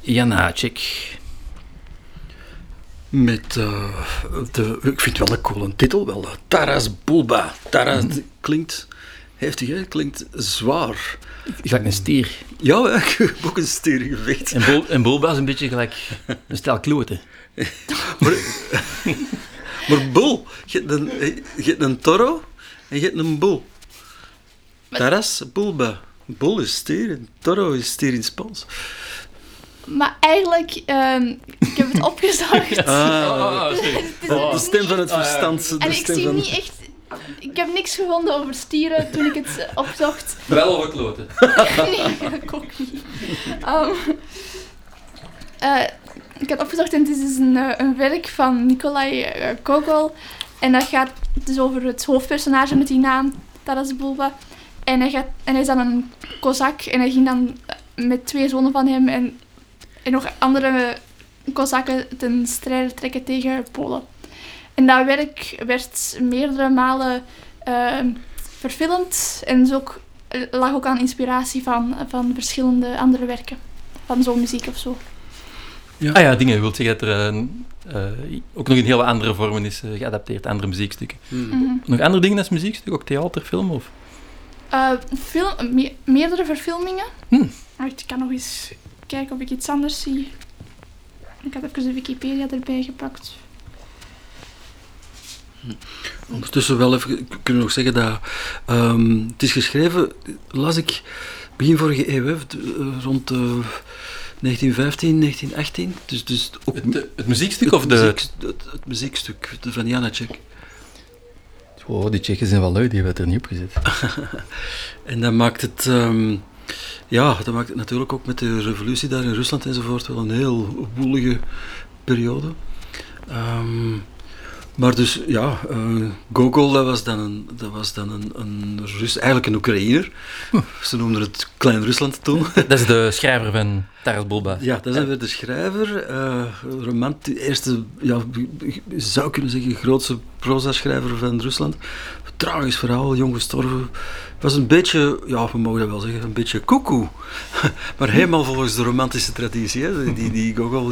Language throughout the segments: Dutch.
Janáček. Met ik vind het wel een coole titel, wel. Taras Bulba. Taras klinkt heftig, hè? Klinkt zwaar. Gelijk een stier. Ja, ik heb ook een stierengevecht. En Bulba is een beetje gelijk een stel kloten. Maar bul, je hebt een toro en je hebt een bul. Taras Bulba. Bul is stier en toro is stier in Spaans. Maar eigenlijk, ik heb het opgezocht. De stem van het verstand. En ik zie niet echt... Ik heb niks gevonden over stieren toen ik het opzocht. Wel over kloten. Nee, dat ook niet. Ik heb opgezocht en het is dus een werk van Nikolai Gogol. En dat gaat dus over het hoofdpersonage met die naam, Taras Bulba. En hij is dan een kozak en hij ging dan met 2 zonen van hem en nog andere kozakken ten strijde trekken tegen Polen. En dat werk werd meerdere malen verfilmd en lag ook aan inspiratie van verschillende andere werken. Van zo'n muziek of zo. Ja. Ah ja, dingen. Wil zeggen dat er ook nog in heel andere vormen is geadapteerd, andere muziekstukken. Mm-hmm. Nog andere dingen als muziekstuk, ook theater, film? Of? Meerdere verfilmingen. Ik kan nog eens kijken of ik iets anders zie. Ik had even de Wikipedia erbij gepakt. Ondertussen wel even kunnen we nog zeggen dat het is geschreven, las ik begin vorige eeuw, rond 1915, 1918. Dus ook het muziekstuk of het muziekstuk van Janáček. Oh, die Tsjechen zijn wel lui, die hebben het er niet op gezet. En dat maakt het... dat maakt het natuurlijk ook met de revolutie daar in Rusland enzovoort wel een heel woelige periode. Maar dus, ja, Gogol, dat was dan een Rus, eigenlijk een Oekraïner. Ze noemden het Klein Rusland toen. Dat is de schrijver van Taras Bulba. Ja, dat is weer de schrijver. Eerste, ja, je zou kunnen zeggen, grootste proza-schrijver van Rusland. Tragisch verhaal, jong gestorven. Was een beetje, ja, we mogen dat wel zeggen, een beetje koekoe. Maar helemaal volgens de romantische traditie. Hè. Die Gogol,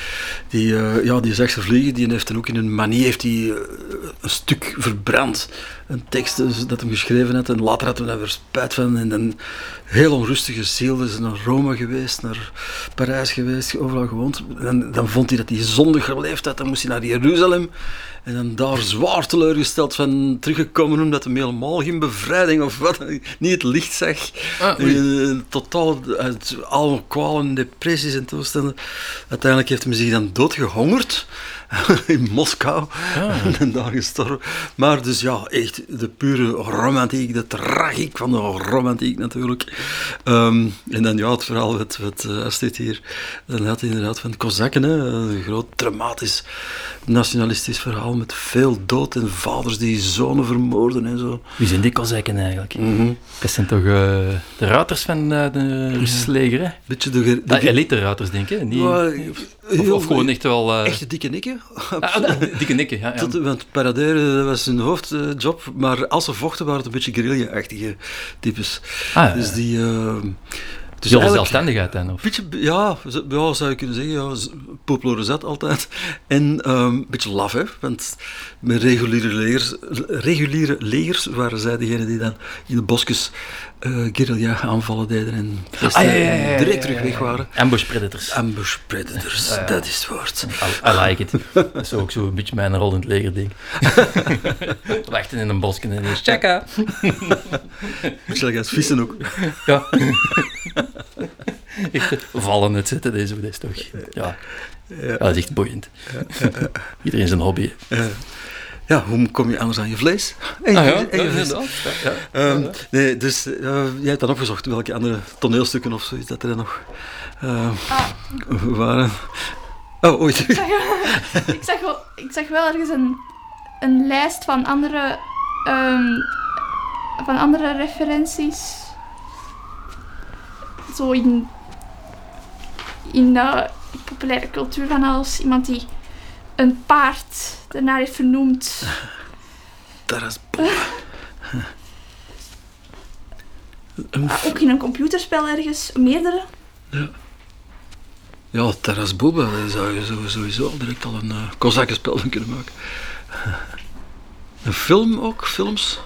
die zag ze vliegen, die heeft dan ook in een manie een stuk verbrand. Een tekst dat hij geschreven had en later had hij daar weer spijt van. En een heel onrustige ziel, is naar Rome geweest, naar Parijs geweest, overal gewoond. En dan vond hij dat hij zondig geleefd had, dan moest hij naar Jeruzalem. En dan daar zwaar teleurgesteld van teruggekomen omdat hij helemaal geen bevrijding of wat, niet het licht zag. Totaal uit alle kwalen, depressies en toestanden. Uiteindelijk heeft hij zich dan doodgehongerd in Moskou en daar gestorven. Maar dus ja, echt de pure romantiek, de tragiek van de romantiek natuurlijk. En dan ja, het verhaal wat Astrid hier dan had inderdaad van de Kozakken, een groot dramatisch nationalistisch verhaal met veel dood en vaders die zonen vermoorden en zo. Wie zijn die Kozakken eigenlijk? Mm-hmm. Dat zijn toch de ruiters van de Russische leger, hè? Beetje de elite-ruiters, denk ik. Of gewoon echt wel... Echte dikke nikken. Dikke nikken, ja. Want paraderen, dat was hun hoofdjob, maar als ze vochten waren het een beetje guerrilla-achtige types. Dus die... Dus heel zelfstandigheid dan? Of? Beetje, ja, zou je kunnen zeggen. Ja, poploren zat altijd. En een beetje laf, hè. Want met reguliere legers waren zij degenen die dan in de bosjes guerrilla-aanvallen deden en direct terug weg waren. Ambush predators. Ambush predators, dat is het woord. I like it. Dat is ook zo een beetje mijn rol in het leger, denk ik. Wachten in een bosje en eens checken. Beetje like als vissen ook. Ja. Echt vallen het zetten, deze is toch... Ja, dat is echt boeiend. Iedereen zijn hobby. Ja, hoe kom je anders aan je vlees? Nee, dus jij hebt dan opgezocht welke andere toneelstukken of zoiets dat er dan nog waren. Oh, ooit. Ik zag wel ergens een lijst van andere referenties. Zo in populaire cultuur van als iemand die een paard ernaar heeft vernoemd. Taras Ook in een computerspel ergens, meerdere. Ja. Ja, Taras Bulba, daar zou je sowieso direct al een kozakkenspel van kunnen maken. Een film ook? Films?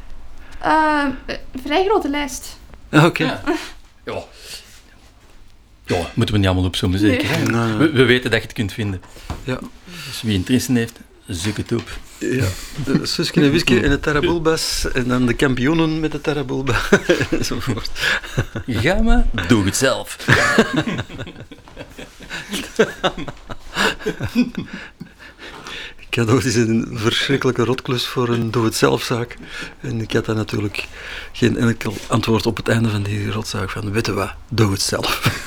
Vrij grote lijst. Oké. Ja. Ja, moeten we niet allemaal opzoomen, zeker. Nee. Hè? Nee. We weten dat je het kunt vinden. Ja. Dus wie interesse heeft, zoek het op. Ja. Suske en Wiske en de Tarabulbas en dan de kampioenen met de Tarabulba enzovoort. Ga maar, doe het zelf. Ik had ooit eens een verschrikkelijke rotklus voor een doe-het-zelfzaak. En ik had daar natuurlijk geen enkel antwoord op het einde van die rotzaak van, weet je wat, doe het zelf.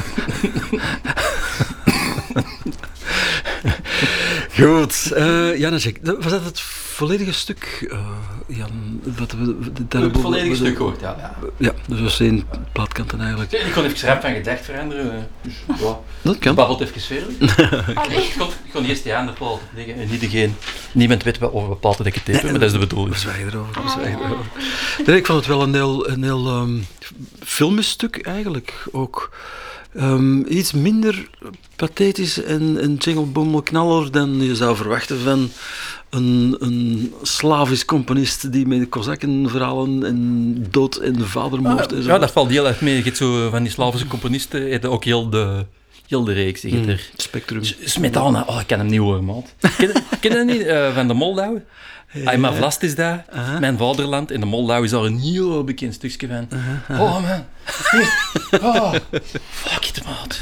Goed, Janacek, was dat het volledige stuk, Jan? Het volledige stuk gehoord, ja. Ja, dus was 1 plaatkanten eigenlijk. Ik kon even rap van gedacht veranderen. Dus, ja. Dat kan. Babbelt even verder. Allee. Ik kon eerst die aan de paal liggen en niet degene. Niemand weet wel over bepaalde dat ik het heb, maar dat is de bedoeling. We zwijgen erover. Nee, ik vond het wel een heel filmisch stuk eigenlijk ook. Iets minder pathetisch en jinglebommel-knaller dan je zou verwachten van een Slavisch componist die met kozakkenverhalen en dood en vadermoord en zo. Ja, dat valt heel erg mee. Je hebt zo van die Slavische componisten, heb je ook heel de reeks. Je hebt er Spectrum. Smetana, ik kan hem niet horen, maat. Ken je dat niet? Van de Moldau? Maar Vlast is daar, mijn vaderland. En de Moldau is daar een heel bekend stukje van. Oh man, oh, fuck it, maat.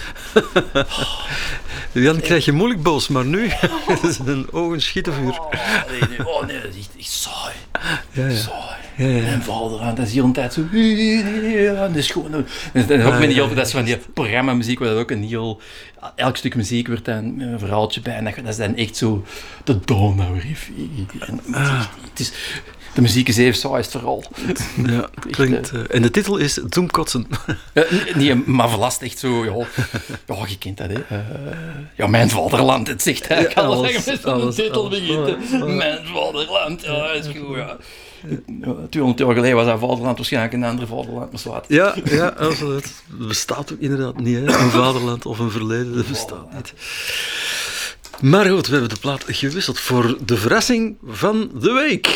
Jan krijg je moeilijk boos, maar nu is het een ogen schietenvuur. Nee, dat is echt saai. Ja. Saai. Ja. Mijn vaderland, dat is hier een tijd zo. Dat is gewoon. Dat is ook met die, dat is van die programmamuziek, waar dat ook een heel. Elk stuk muziek wordt dan een verhaaltje bij. En dat is dan echt zo. De Donau-riff. Het is. De muziek is even saai als het verhaal. Ja, klinkt, en de titel is Zoomkotsen. Nee, maar verlast echt zo, ja, je kent dat, hè. Ja, mijn vaderland, het zegt eigenlijk alles. Met zo'n titel begint. Mijn vaderland, ja, dat is goed, ja. 200 jaar geleden was dat vaderland waarschijnlijk een ander vaderland, maar zwart. Ja, absoluut. Het bestaat ook inderdaad niet, hè. Een vaderland of een verleden, dat bestaat niet. Maar goed, we hebben de plaat gewisseld voor de verrassing van de week.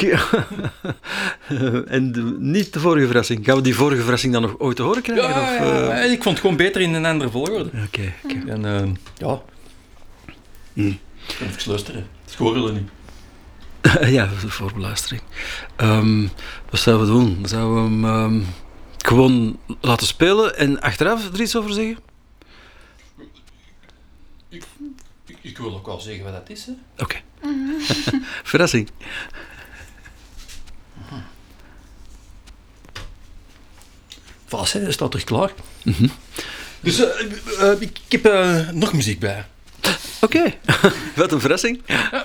En niet de vorige verrassing. Gaan we die vorige verrassing dan nog ooit te horen krijgen? Ja, ik vond het gewoon beter in een andere volgorde. Oké. En ja. Even luisteren. Schoren we niet. Ja, dat is een voorbeluistering. Wat zouden we doen? Zouden we hem gewoon laten spelen en achteraf er iets over zeggen? Ik wil ook wel zeggen wat dat is, hè. Oké. Verrassing. Vast, hè, dat staat er klaar. Dus ik heb nog muziek bij. Oké. Wat een verrassing.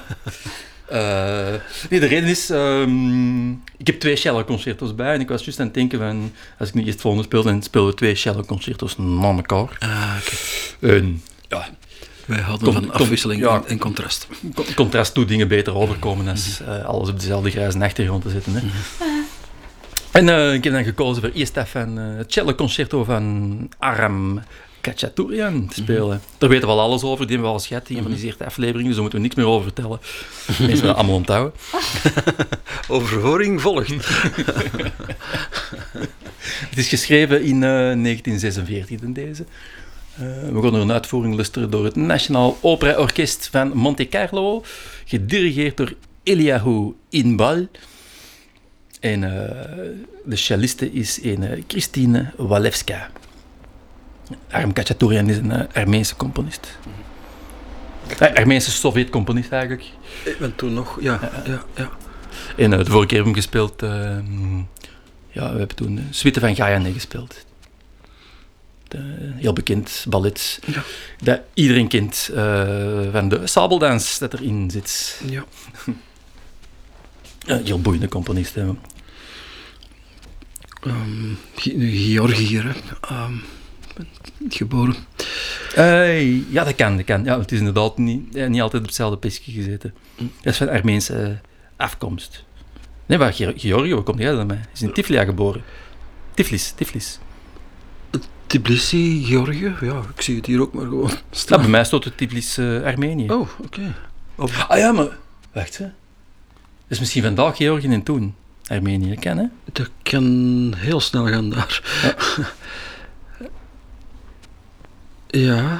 Nee, de reden is, ik heb 2 cello-concertos bij en ik was juist aan het denken van, als ik nu eerst het volgende speel, dan spelen we 2 cello-concertos na elkaar. Oké. En ja, wij houden van afwisseling en contrast. Contrast doet dingen beter overkomen als alles op dezelfde grijze achtergrond te zetten. Hè. En ik heb dan gekozen voor eerst even het cello-concerto van Aram Khachaturian te spelen. Daar weten we al alles over, die hebben we al eens gehad in van die eerste afleveringen, dus daar moeten we niks meer over vertellen. Mensen dat allemaal onthouden. Overhoring volgt. Het is geschreven in 1946, deze. We gaan er een uitvoering luisteren door het Nationaal Opera Orkest van Monte Carlo, gedirigeerd door Eliahu Inbal. En de celliste is een Christine Walewska. Aram Khachaturian is een Armeense componist. Armeense Sovjet-componist eigenlijk. Ik ben toen nog, ja. En de vorige keer hebben we gespeeld, we hebben toen de Suite van Gayane gespeeld. Heel bekend ballet. Ja. Dat iedereen kent van de sabeldans dat erin zit. Ja. Heel boeiende componist. Georgië, geboren. Ja, dat kan. Ja, het is inderdaad niet altijd op hetzelfde pisje gezeten. Dat is van Armeense afkomst. Nee, waar Georgië, waar komt jij dan mee? Hij is in Tiflis geboren. Tiflis. Tbilisi, Georgië. Ja, ik zie het hier ook maar gewoon Nou, staan. bij mij stond het Tbilisi, Armenië. Oh, oké. Ah ja, maar... Wacht, hè. Dat is misschien vandaag Georgië en toen Armenië, ken hè? Dat kan heel snel gaan daar. Ja.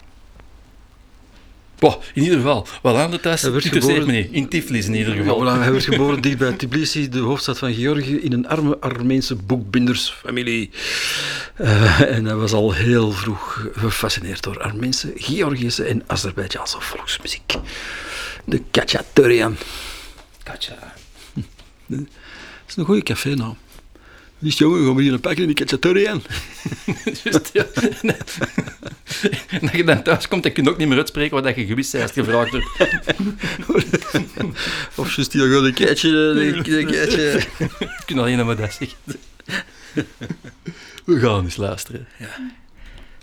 Boah, in ieder geval. Wel aan de thuis. Hij werd Interesseert me geboren- niet. In Tiflis in ieder Ja, geval. voilà, hij werd geboren dicht bij Tbilisi, de hoofdstad van Georgië, in een arme Armeense boekbindersfamilie. En hij was al heel vroeg gefascineerd door Armeense, Georgische en Azerbeidzjaanse volksmuziek. De Kachaturian. Katja. Dat is een goede cafénaam. Dus jongen, gaan we hier een pakje in de Kachaturian. Juist, ja. En dat je dan thuis komt, dan kun je ook niet meer uitspreken wat je gewist bent als je gevraagd wordt. Of juist hier gewoon een keitje. Je kunt alleen maar dat zeggen. We gaan eens luisteren. Ja.